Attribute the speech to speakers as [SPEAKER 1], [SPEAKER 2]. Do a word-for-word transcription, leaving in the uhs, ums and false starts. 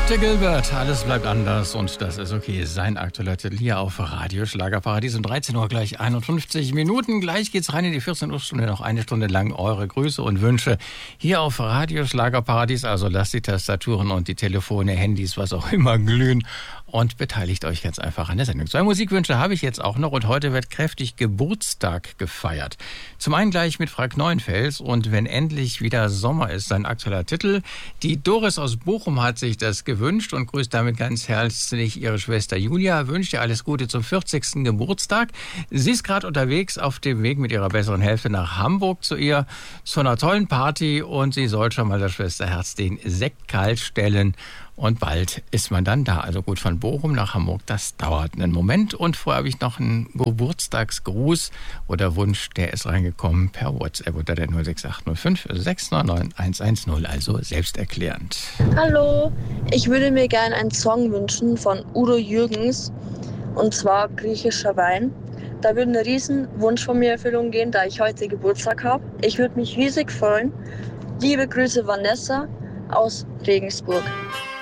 [SPEAKER 1] Der Gilbert, alles bleibt anders und das ist okay. Sein aktueller Titel hier auf Radio Schlagerparadies um dreizehn Uhr gleich einundfünfzig Minuten. Gleich geht's rein in die vierzehn Uhr Stunde, noch eine Stunde lang eure Grüße und Wünsche hier auf Radio Schlagerparadies. Also lasst die Tastaturen und die Telefone, Handys, was auch immer glühen und beteiligt euch ganz einfach an der Sendung. Zwei Musikwünsche habe ich jetzt auch noch und heute wird kräftig Geburtstag gefeiert. Zum einen gleich mit Frank Neuenfels und wenn endlich wieder Sommer ist, sein aktueller Titel. Die Doris aus Bochum hat sich das gewünscht und grüßt damit ganz herzlich ihre Schwester Julia. Wünscht ihr alles Gute zum vierzigsten Geburtstag. Sie ist gerade unterwegs auf dem Weg mit ihrer besseren Hälfte nach Hamburg zu ihr, zu einer tollen Party und sie soll schon mal der Schwester Herz den Sekt kalt stellen. Und bald ist man dann da. Also gut, von Bochum nach Hamburg, das dauert einen Moment. Und vorher habe ich noch einen Geburtstagsgruß oder Wunsch, der ist reingekommen per WhatsApp unter der null sechs acht null fünf sechs neun neun eins eins null, also selbsterklärend.
[SPEAKER 2] Hallo, ich würde mir gerne einen Song wünschen von Udo Jürgens und zwar Griechischer Wein. Da würde ein riesen Wunsch von mir in Erfüllung gehen, da ich heute Geburtstag habe. Ich würde mich riesig freuen. Liebe Grüße, Vanessa aus Regensburg.